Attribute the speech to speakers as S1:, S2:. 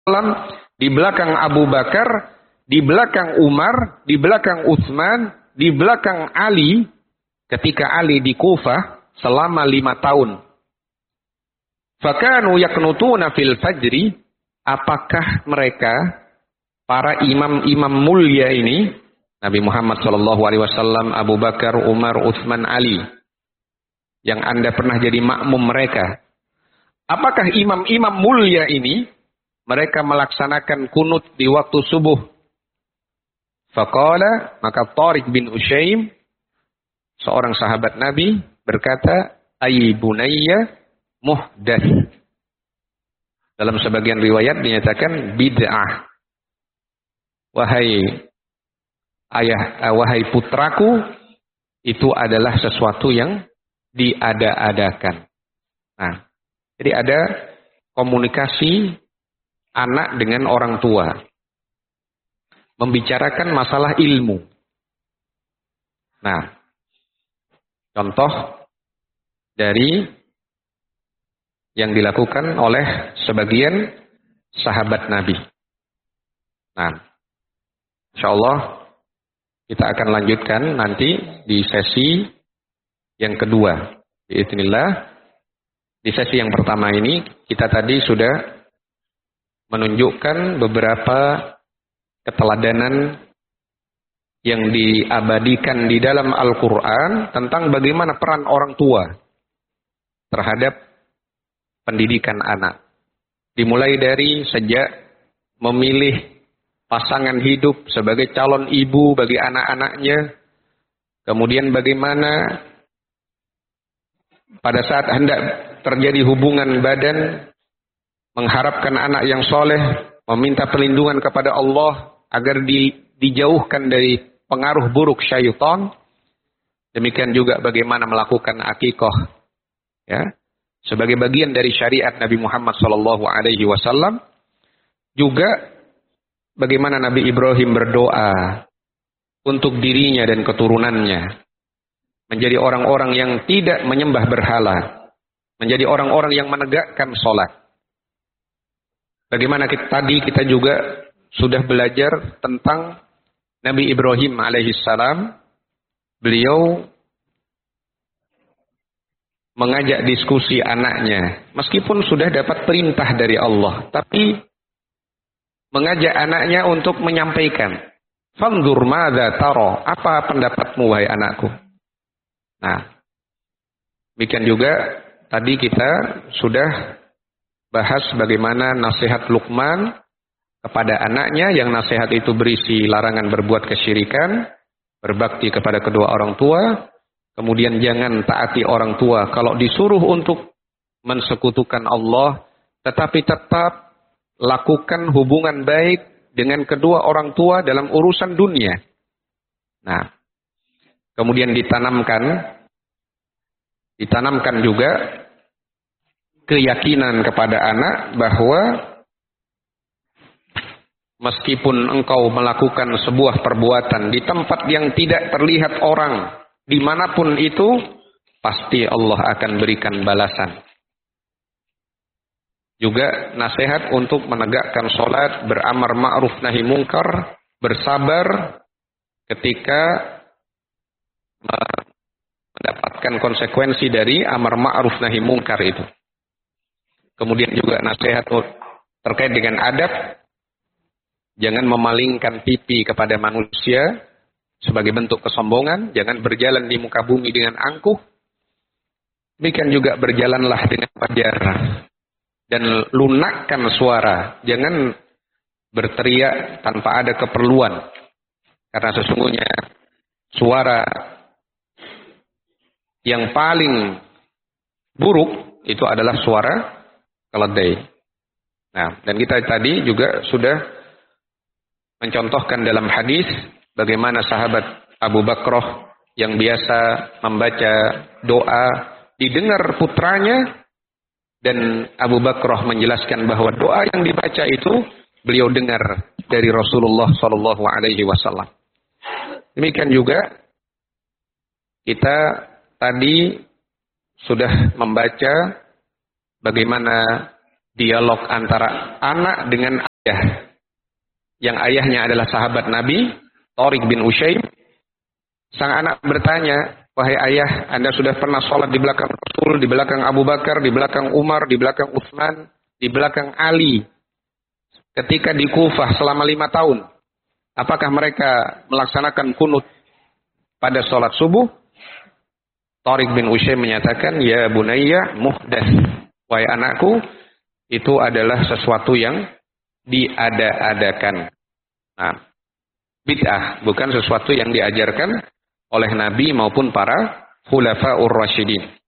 S1: di belakang Abu Bakar, di belakang Umar, di belakang Utsman, di belakang Ali, ketika Ali di Kufah selama 5 tahun. Fakanu yaknutuna fil fajri, apakah mereka, para imam-imam mulia ini, Nabi Muhammad SAW, Abu Bakar, Umar, Utsman, Ali, yang Anda pernah jadi makmum mereka, apakah imam-imam mulia ini, mereka melaksanakan kunut di waktu subuh? Faqala, maka Tariq bin Usyaim, seorang sahabat Nabi, berkata, ay bunayya muhdath. Dalam sebagian riwayat dinyatakan bid'ah. Wahai ayah, wahai putraku, itu adalah sesuatu yang diada-adakan. Nah, jadi ada komunikasi anak dengan orang tua, membicarakan masalah ilmu. Nah, contoh dari yang dilakukan oleh sebagian sahabat Nabi. Nah, insyaallah kita akan lanjutkan nanti di sesi yang kedua. Biiznillah, di sesi yang pertama ini kita tadi sudah menunjukkan beberapa keteladanan yang diabadikan di dalam Al-Quran tentang bagaimana peran orang tua terhadap pendidikan anak. Dimulai dari sejak memilih pasangan hidup sebagai calon ibu bagi anak-anaknya, kemudian bagaimana pada saat hendak terjadi hubungan badan, mengharapkan anak yang soleh, meminta perlindungan kepada Allah agar dijauhkan dari pengaruh buruk syaitan. Demikian juga bagaimana melakukan akikah, ya, sebagai bagian dari syariat Nabi Muhammad SAW. Juga bagaimana Nabi Ibrahim berdoa untuk dirinya dan keturunannya menjadi orang-orang yang tidak menyembah berhala, menjadi orang-orang yang menegakkan sholat. Bagaimana kita juga sudah belajar tentang Nabi Ibrahim alaihissalam. Beliau mengajak diskusi anaknya, meskipun sudah dapat perintah dari Allah, tapi mengajak anaknya untuk menyampaikan, "Fanzur madza tara?" Apa pendapatmu wahai anakku? Nah, demikian juga tadi kita sudah bahas bagaimana nasihat Luqman kepada anaknya, yang nasihat itu berisi larangan berbuat kesyirikan, berbakti kepada kedua orang tua. Kemudian jangan taati orang tua kalau disuruh untuk mensekutukan Allah, tetapi tetap lakukan hubungan baik dengan kedua orang tua dalam urusan dunia. Nah, kemudian ditanamkan juga keyakinan kepada anak bahwa meskipun engkau melakukan sebuah perbuatan di tempat yang tidak terlihat orang, dimanapun itu, pasti Allah akan berikan balasan. Juga nasihat untuk menegakkan sholat, beramar ma'ruf nahi mungkar, bersabar ketika mendapatkan konsekuensi dari amar ma'ruf nahi mungkar itu. Kemudian juga nasihat terkait dengan adab, jangan memalingkan pipi kepada manusia sebagai bentuk kesombongan, jangan berjalan di muka bumi dengan angkuh. Demikian juga berjalanlah dengan wajar dan lunakkan suara, jangan berteriak tanpa ada keperluan. Karena sesungguhnya suara yang paling buruk itu adalah suara keledai. Nah, dan kita tadi juga sudah mencontohkan dalam hadis bagaimana sahabat Abu Bakrah yang biasa membaca doa didengar putranya, dan Abu Bakrah menjelaskan bahwa doa yang dibaca itu beliau dengar dari Rasulullah SAW. Demikian juga kita tadi sudah membaca bagaimana dialog antara anak dengan yang ayahnya adalah sahabat Nabi, Tariq bin Usyaim. Sang anak bertanya, wahai ayah, Anda sudah pernah sholat di belakang Rasul, di belakang Abu Bakar, di belakang Umar, di belakang Utsman, di belakang Ali. Ketika di Kufah selama 5 tahun, apakah mereka melaksanakan kunut pada sholat subuh? Tariq bin Usyaim menyatakan, ya bunayya muhdats. Wahai anakku, itu adalah sesuatu yang diada-adakan. Nah, bid'ah, bukan sesuatu yang diajarkan oleh Nabi maupun para khulafaur rasyidin.